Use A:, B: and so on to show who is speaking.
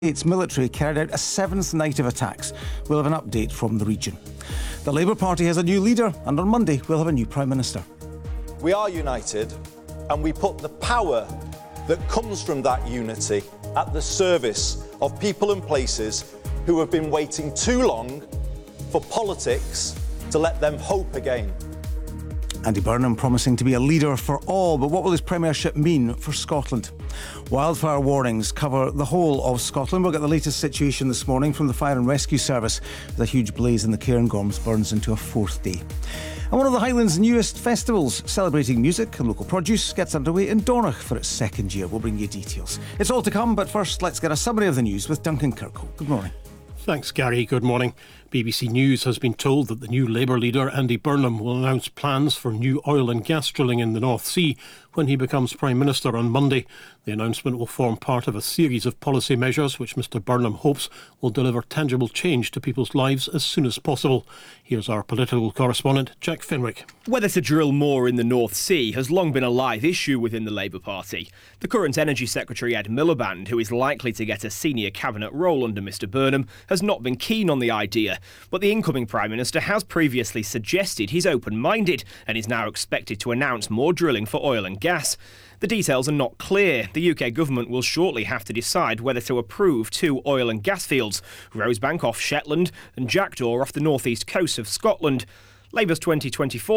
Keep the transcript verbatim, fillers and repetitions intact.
A: Its military carried out a seventh night of attacks. We'll have an update from the region. The Labour Party has a new leader, and on Monday we'll have a new Prime Minister.
B: We are united, and we put the power that comes from that unity at the service of people and places who have been waiting too long for politics to let them hope again.
A: Andy Burnham promising to be a leader for all, but what will his premiership mean for Scotland? Wildfire warnings cover the whole of Scotland. We'll get the latest situation this morning from the Fire and Rescue Service as a huge blaze in the Cairngorms burns into a fourth day. And one of the Highlands' newest festivals, celebrating music and local produce, gets underway in Dornoch for its second year. We'll bring you details. It's all to come, but first let's get a summary of the news with Duncan Kirkhope. Good morning.
C: Thanks, Gary. Good morning. B B C News has been told that the new Labour leader, Andy Burnham, will announce plans for new oil and gas drilling in the North Sea when he becomes Prime Minister on Monday. The announcement will form part of a series of policy measures which Mr Burnham hopes will deliver tangible change to people's lives as soon as possible. Here's our political correspondent, Jack Fenwick.
D: Whether to drill more in the North Sea has long been a live issue within the Labour Party. The current Energy Secretary, Ed Miliband, who is likely to get a senior cabinet role under Mr Burnham, has not been keen on the idea. But the incoming Prime Minister has previously suggested he's open-minded and is now expected to announce more drilling for oil and gas. The details are not clear. The U K government will shortly have to decide whether to approve two oil and gas fields, Rosebank off Shetland and Jackdaw off the northeast coast of Scotland. Labour's twenty twenty-four